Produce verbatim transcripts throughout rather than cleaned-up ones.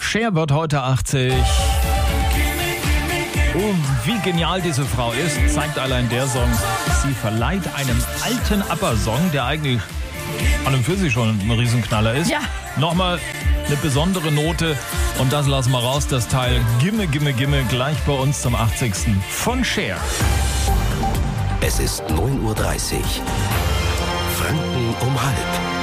Cher wird heute achtzig. Oh, wie genial diese Frau ist, zeigt allein der Song. Sie verleiht einem alten Upper-Song, der eigentlich an und für sich schon ein Riesenknaller ist, ja. nochmal eine besondere Note. Und das lassen wir raus, das Teil Gimme, Gimme, Gimme, gleich bei uns zum achtzigsten von Cher. Es ist neun Uhr dreißig. Franken um halb.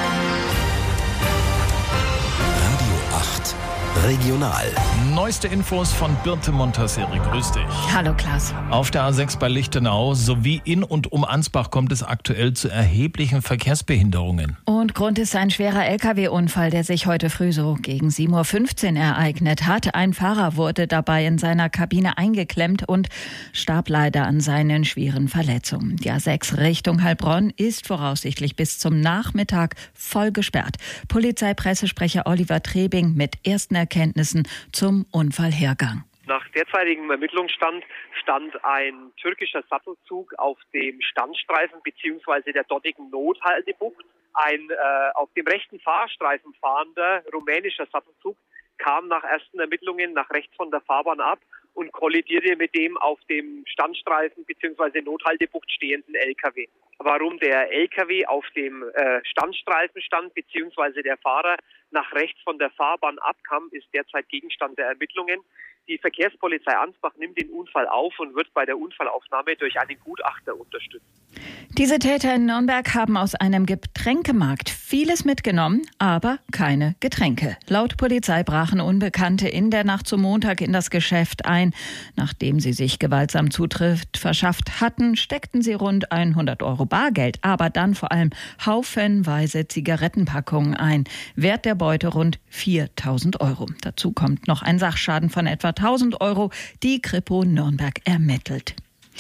Radio acht Regional. Neueste Infos von Birte Montasseri. Grüß dich. Hallo Klaas. Auf der A sechs bei Lichtenau sowie in und um Ansbach kommt es aktuell zu erheblichen Verkehrsbehinderungen. Und Grund ist ein schwerer L K W-Unfall, der sich heute früh so gegen sieben Uhr fünfzehn ereignet hat. Ein Fahrer wurde dabei in seiner Kabine eingeklemmt und starb leider an seinen schweren Verletzungen. Die A sechs Richtung Heilbronn ist voraussichtlich bis zum Nachmittag voll gesperrt. Polizeipressesprecher Oliver Trebing mit ersten Erkenntnissen zum Unfallhergang. Nach derzeitigem Ermittlungsstand stand ein türkischer Sattelzug auf dem Standstreifen bzw. der dortigen Nothaltebucht. Ein äh, auf dem rechten Fahrstreifen fahrender rumänischer Sattelzug kam nach ersten Ermittlungen nach rechts von der Fahrbahn ab und kollidierte mit dem auf dem Standstreifen bzw. Nothaltebucht stehenden L K W. Warum der L K W auf dem äh, Standstreifen stand bzw. der Fahrer nach rechts von der Fahrbahn abkam, ist derzeit Gegenstand der Ermittlungen. Die Verkehrspolizei Ansbach nimmt den Unfall auf und wird bei der Unfallaufnahme durch einen Gutachter unterstützt. Diese Täter in Nürnberg haben aus einem Getränkemarkt vieles mitgenommen, aber keine Getränke. Laut Polizei brachen Unbekannte in der Nacht zum Montag in das Geschäft ein. Nachdem sie sich gewaltsam Zutritt verschafft hatten, steckten sie rund hundert Euro Bargeld, aber dann vor allem haufenweise Zigarettenpackungen ein. Wert der Beute rund viertausend Euro. Dazu kommt noch ein Sachschaden von etwa tausend Euro, die Kripo Nürnberg ermittelt.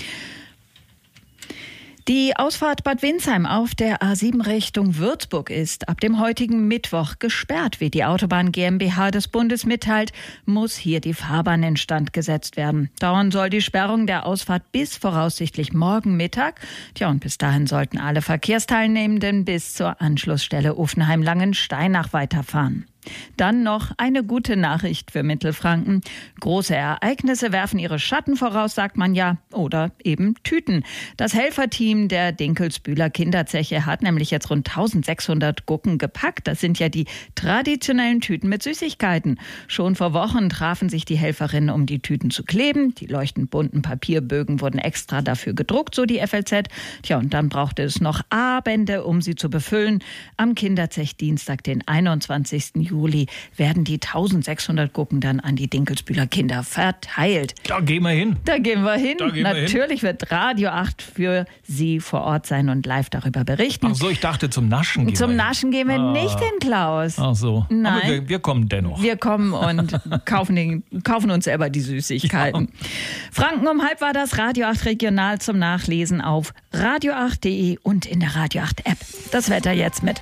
Die Ausfahrt Bad Windsheim auf der A sieben Richtung Würzburg ist ab dem heutigen Mittwoch gesperrt. Wie die Autobahn GmbH des Bundes mitteilt, muss hier die Fahrbahn instand gesetzt werden. Dauern soll die Sperrung der Ausfahrt bis voraussichtlich morgen Mittag. Tja, und bis dahin sollten alle Verkehrsteilnehmenden bis zur Anschlussstelle Uffenheim-Langensteinach weiterfahren. Dann noch eine gute Nachricht für Mittelfranken. Große Ereignisse werfen ihre Schatten voraus, sagt man ja, oder eben Tüten. Das Helferteam der Dinkelsbühler Kinderzeche hat nämlich jetzt rund eintausendsechshundert Gucken gepackt. Das sind ja die traditionellen Tüten mit Süßigkeiten. Schon vor Wochen trafen sich die Helferinnen, um die Tüten zu kleben. Die leuchtend bunten Papierbögen wurden extra dafür gedruckt, so die F L Z. Tja, und dann brauchte es noch Abende, um sie zu befüllen. Am Kinderzech-Dienstag, den einundzwanzigsten Juli, werden die eintausendsechshundert Gucken dann an die Dinkelsbühler Kinder verteilt. Da gehen wir hin. Da gehen wir hin. Da gehen Natürlich wir hin. wird Radio acht für Sie vor Ort sein und live darüber berichten. Ach so, ich dachte zum Naschen gehen Zum wir Naschen gehen wir ah. nicht hin, Klaus. Ach so. Nein. Aber wir, wir kommen dennoch. Wir kommen und kaufen, den, kaufen uns selber die Süßigkeiten. Ja. Franken um halb war das Radio acht Regional zum Nachlesen auf radio acht punkt de und in der Radio acht App. Das Wetter jetzt mit,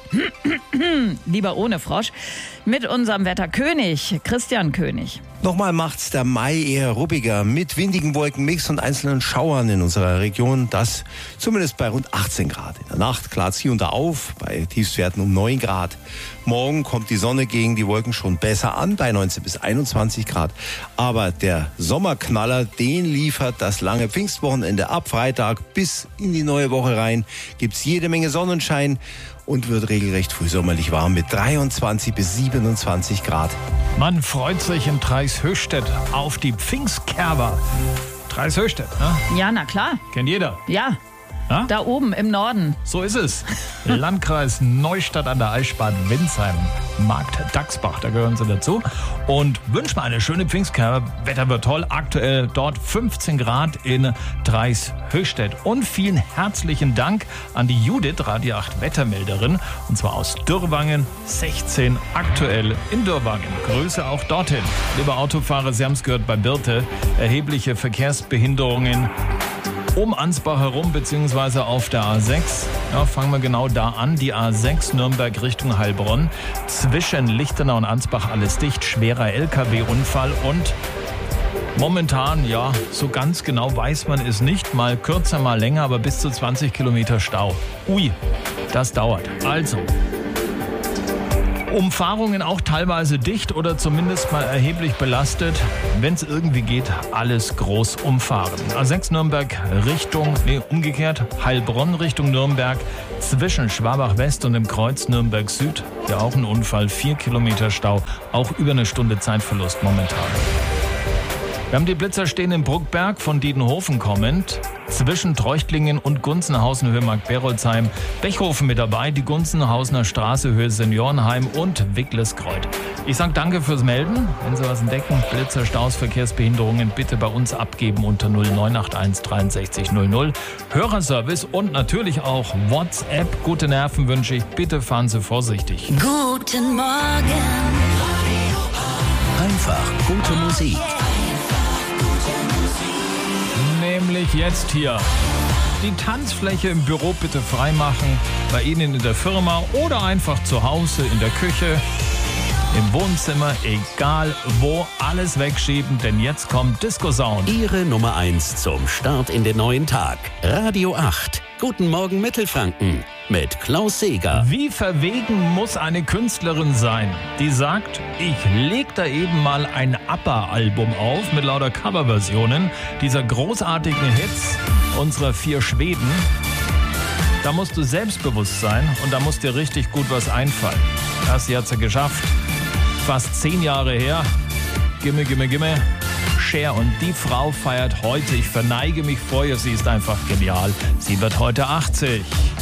lieber ohne Frosch, mit unserem Wetterkönig, Christian König. Nochmal macht's der Mai eher ruppiger mit windigen Wolkenmix und einzelnen Schauern in unserer Region. Das zumindest bei rund achtzehn Grad. In der Nacht klart es hier und da auf, bei Tiefstwerten um neun Grad. Morgen kommt die Sonne gegen die Wolken schon besser an, bei neunzehn bis einundzwanzig Grad. Aber der Sommerknaller, den liefert das lange Pfingstwochenende ab. Freitag bis in die neue Woche rein gibt's jede Menge Sonnenschein und wird regelrecht frühsommerlich warm mit dreiundzwanzig bis siebenundzwanzig Grad. Man freut sich in Treishöchstedt auf die Pfingstkerber. Treishöchstedt, ne? Ja, na klar. Kennt jeder. Ja, Ja? da oben im Norden. So ist es. Landkreis Neustadt an der Eichbahn Windsheim, Markt Dachsbach, da gehören sie dazu. Und wünsch mal eine schöne Pfingstkerbe. Wetter wird toll. Aktuell dort fünfzehn Grad in Treishöchstedt. Und vielen herzlichen Dank an die Judith, Radio acht Wettermelderin. Und zwar aus Dürrwangen, sechzehn aktuell in Dürrwangen. Grüße auch dorthin. Liebe Autofahrer, Sie haben es gehört bei Birte. Erhebliche Verkehrsbehinderungen um Ansbach herum, beziehungsweise auf der A sechs. Ja, fangen wir genau da an. Die A sechs Nürnberg Richtung Heilbronn. Zwischen Lichtenau und Ansbach alles dicht. Schwerer L K W-Unfall und momentan, ja, so ganz genau weiß man es nicht. Mal kürzer, mal länger, aber bis zu zwanzig Kilometer Stau. Ui, das dauert. Also, Umfahrungen auch teilweise dicht oder zumindest mal erheblich belastet. Wenn es irgendwie geht, alles groß umfahren. A sechs Nürnberg Richtung, nee, umgekehrt, Heilbronn Richtung Nürnberg. Zwischen Schwabach West und dem Kreuz Nürnberg Süd. Ja, auch ein Unfall, vier Kilometer Stau, auch über eine Stunde Zeitverlust momentan. Wir haben die Blitzer stehen in Bruckberg von Diedenhofen kommend. Zwischen Treuchtlingen und Gunzenhausen Höhe Markt-Berolzheim. Bechhofen mit dabei, die Gunzenhausener Straße Höhe Seniorenheim und Wickleskreuth. Ich sage danke fürs Melden. Wenn Sie was entdecken, Blitzer, Staus, Verkehrsbehinderungen, bitte bei uns abgeben unter null neun acht eins dreiundsechzig null null. Hörerservice und natürlich auch WhatsApp. Gute Nerven wünsche ich. Bitte fahren Sie vorsichtig. Guten Morgen. Einfach gute Musik. Nämlich jetzt hier. Die Tanzfläche im Büro bitte freimachen, bei Ihnen in der Firma oder einfach zu Hause in der Küche, im Wohnzimmer, egal wo, alles wegschieben, denn jetzt kommt Disco Sound. Ihre Nummer eins zum Start in den neuen Tag. Radio acht. Guten Morgen Mittelfranken mit Klaus Seeger. Wie verwegen muss eine Künstlerin sein, die sagt, ich leg da eben mal ein ABBA-Album auf mit lauter Coverversionen dieser großartigen Hits unserer vier Schweden. Da musst du selbstbewusst sein und da muss dir richtig gut was einfallen. Das hat sie geschafft. Fast zehn Jahre her. Gimme, gimme, gimme. Cher, und die Frau feiert heute. Ich verneige mich vor ihr. Sie ist einfach genial. Sie wird heute achtzig.